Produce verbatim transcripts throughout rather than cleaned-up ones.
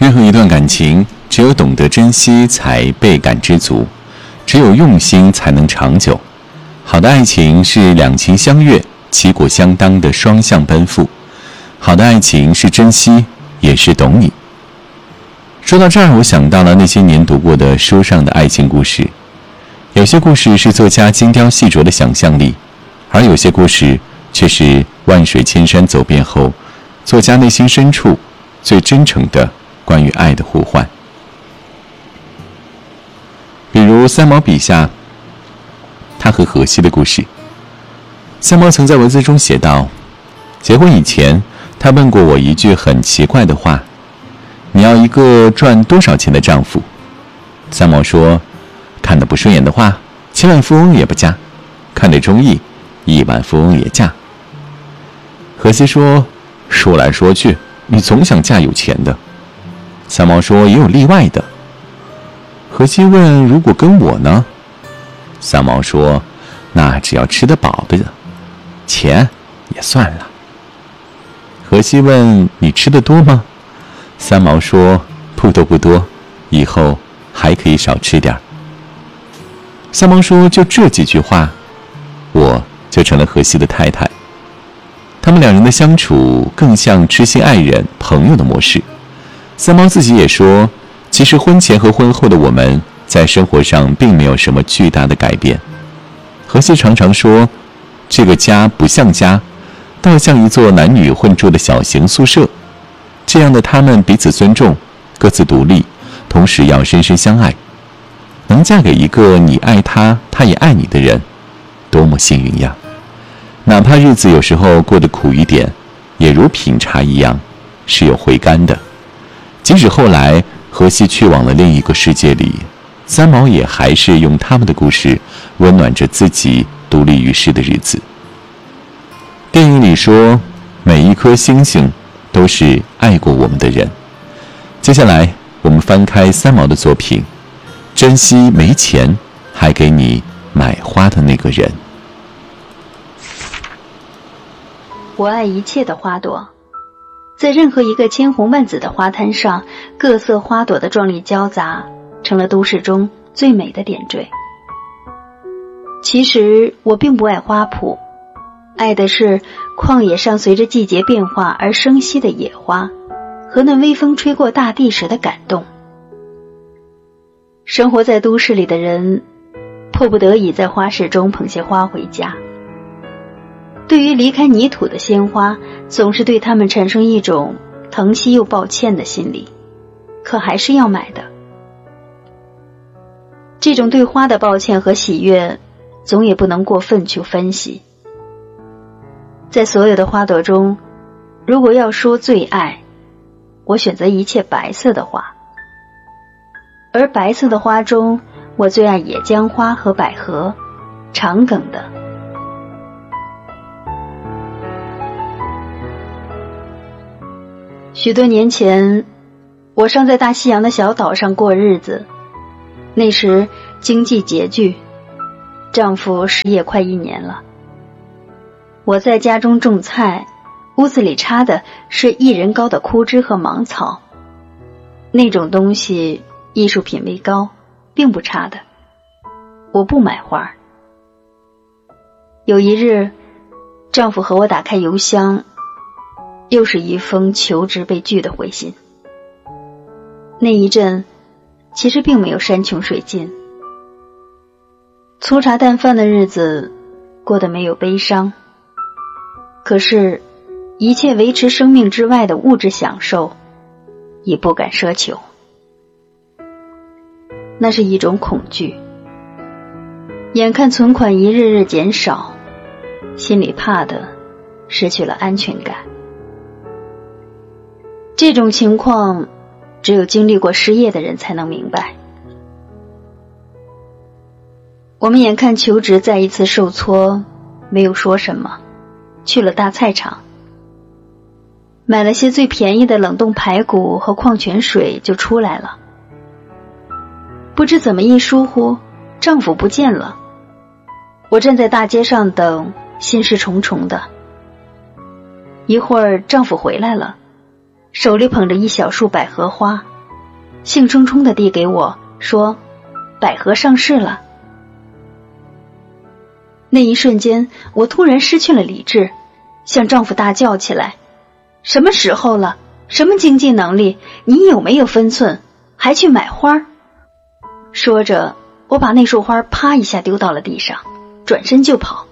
任何一段感情，只有懂得珍惜才倍感知足，只有用心才能长久。好的爱情是两情相悦，旗鼓相当的双向奔赴。好的爱情是珍惜，也是懂你。说到这儿，我想到了那些年读过的书上的爱情故事。有些故事是作家精雕细琢的想象力，而有些故事却是万水千山走遍后，作家内心深处最真诚的关于爱的呼唤。比如三毛笔下他和荷西的故事。三毛曾在文字中写道，结婚以前他问过我一句很奇怪的话，你要一个赚多少钱的丈夫？三毛说，看得不顺眼的话，千万富翁也不嫁，看得中意，亿万富翁也嫁。荷西说，说来说去，你总想嫁有钱的。三毛说，也有例外的。荷西问，如果跟我呢？三毛说，那只要吃得饱的，钱也算了。荷西问，你吃得多吗？三毛说，不多不多，以后还可以少吃点。三毛说，就这几句话，我就成了荷西的太太。他们两人的相处更像知心爱人、朋友的模式。三毛自己也说，其实婚前和婚后的我们在生活上并没有什么巨大的改变。荷西常常说，这个家不像家，倒像一座男女混住的小型宿舍。这样的他们彼此尊重，各自独立，同时要深深相爱。能嫁给一个你爱他，他也爱你的人，多么幸运呀！哪怕日子有时候过得苦一点，也如品茶一样，是有回甘的。即使后来荷西去往了另一个世界里，三毛也还是用他们的故事温暖着自己独立于世的日子。电影里说，每一颗星星都是爱过我们的人。接下来我们翻开三毛的作品，珍惜没钱还给你买花的那个人。 我爱一切的花朵，在任何一个千红万紫的花滩上，各色花朵的壮丽交杂，成了都市中最美的点缀。其实我并不爱花圃，爱的是旷野上随着季节变化而生息的野花，和那微风吹过大地时的感动。生活在都市里的人，迫不得已在花市中捧些花回家。对于离开泥土的鲜花，总是对它们产生一种疼惜又抱歉的心理，可还是要买的。这种对花的抱歉和喜悦，总也不能过分去分析。在所有的花朵中，如果要说最爱，我选择一切白色的花。而白色的花中，我最爱野姜花和百合，长梗的。许多年前，我尚在大西洋的小岛上过日子，那时经济拮据，丈夫失业快一年了。我在家中种菜，屋子里插的是一人高的枯枝和芒草，那种东西艺术品位高，并不差的。我不买花。有一日，丈夫和我打开邮箱，又是一封求职被拒的回信。那一阵其实并没有山穷水尽，粗茶淡饭的日子过得没有悲伤，可是一切维持生命之外的物质享受也不敢奢求。那是一种恐惧，眼看存款一日日减少，心里怕的失去了安全感。这种情况只有经历过失业的人才能明白。我们眼看求职再一次受挫，没有说什么，去了大菜场，买了些最便宜的冷冻排骨和矿泉水就出来了。不知怎么一疏忽，丈夫不见了。我站在大街上等，心事重重的。一会儿丈夫回来了，手里捧着一小束百合花， 兴冲冲地递给我，说百合上市了。那一瞬间，我突然失去了理智，向丈夫大叫起来，什么时候了？什么经济能力？你有没有分寸？还去买花？说着，我把那束花啪一下丢到了地上，转身就跑。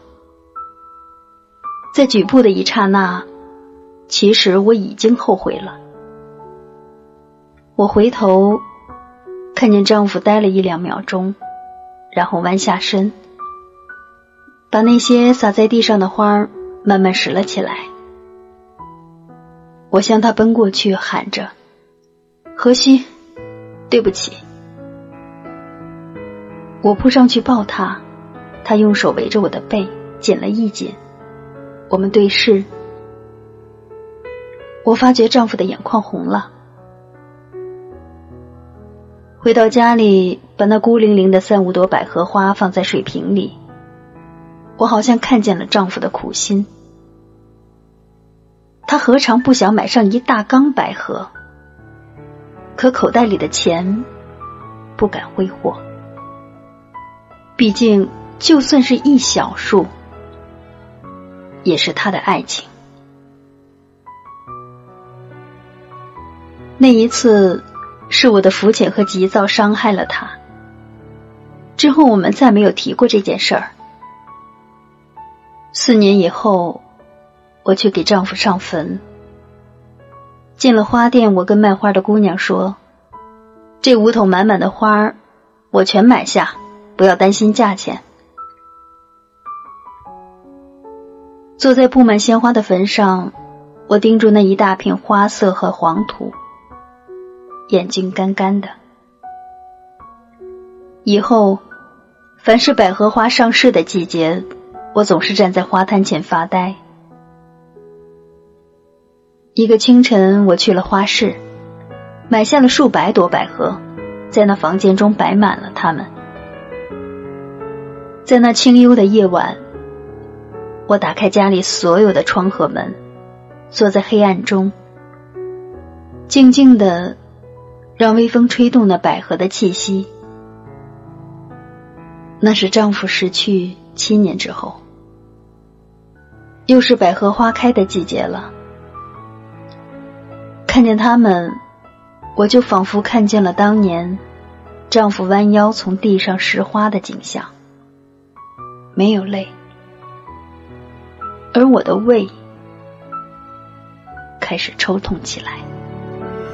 在举步的一刹那，其实我已经后悔了。我回头看见丈夫呆了一两秒钟，然后弯下身，把那些洒在地上的花慢慢拾了起来。我向他奔过去，喊着，荷西，对不起。我扑上去抱他，他用手围着我的背紧了一紧，我们对视。我发觉丈夫的眼眶红了。回到家里，把那孤零零的三五朵百合花放在水瓶里，我好像看见了丈夫的苦心。他何尝不想买上一大缸百合，可口袋里的钱不敢挥霍。毕竟就算是一小数，也是他的爱情。那一次是我的肤浅和急躁伤害了他，之后我们再没有提过这件事儿。四年以后，我去给丈夫上坟。进了花店，我跟卖花的姑娘说，这五桶满满的花我全买下，不要担心价钱。坐在布满鲜花的坟上，我盯住那一大片花色和黄土，眼睛干干的。以后凡是百合花上市的季节，我总是站在花摊前发呆。一个清晨，我去了花市，买下了数百朵百合，在那房间中摆满了它们。在那清幽的夜晚，我打开家里所有的窗和门，坐在黑暗中，静静地让微风吹动那百合的气息。那是丈夫逝去七年之后，又是百合花开的季节了。看见它们，我就仿佛看见了当年丈夫弯腰从地上拾花的景象，没有泪，而我的胃开始抽痛起来。